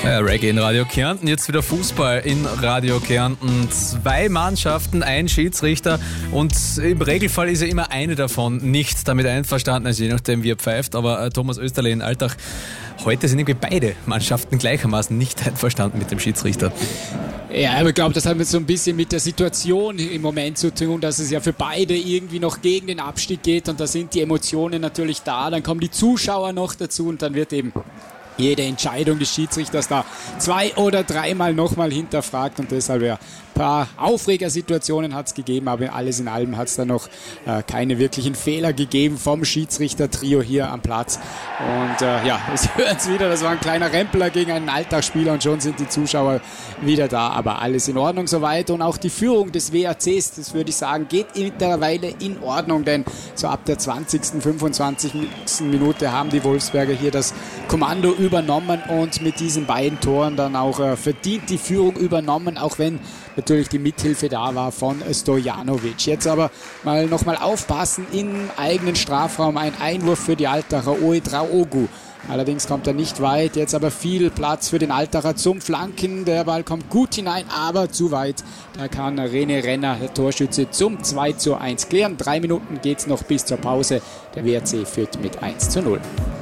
Ja, Reggae in Radio Kärnten, jetzt wieder Fußball in Radio Kärnten. 2 Mannschaften, ein Schiedsrichter und im Regelfall ist ja immer eine davon nicht damit einverstanden, also je nachdem wie er pfeift, aber Thomas Österle in Altach, heute sind irgendwie beide Mannschaften gleichermaßen nicht einverstanden mit dem Schiedsrichter. Ja, aber ich glaube, das hat mit so ein bisschen mit der Situation im Moment zu tun, dass es ja für beide irgendwie noch gegen den Abstieg geht und da sind die Emotionen natürlich da, dann kommen die Zuschauer noch dazu und dann wird eben jede Entscheidung des Schiedsrichters da 2- oder 3-mal nochmal hinterfragt und deshalb ja ein paar Aufregersituationen hat es gegeben, aber alles in allem hat es da noch keine wirklichen Fehler gegeben vom Schiedsrichter-Trio hier am Platz. Und ja, Sie hören es wieder, das war ein kleiner Rempler gegen einen Alltagsspieler und schon sind die Zuschauer wieder da, aber alles in Ordnung soweit und auch die Führung des WACs, das würde ich sagen, geht mittlerweile in Ordnung, denn so ab der 20., 25. Minute haben die Wolfsberger hier das Kommando übernommen und mit diesen beiden Toren dann auch verdient die Führung übernommen, auch wenn natürlich die Mithilfe da war von Stojanovic. Jetzt aber nochmal aufpassen, im eigenen Strafraum ein Einwurf für die Altacher, Ouedraogo. Allerdings kommt er nicht weit, jetzt aber viel Platz für den Altacher zum Flanken. Der Ball kommt gut hinein, aber zu weit. Da kann René Renner, der Torschütze, zum 2:1 klären. 3 Minuten geht es noch bis zur Pause. Der WRC führt mit 1:0.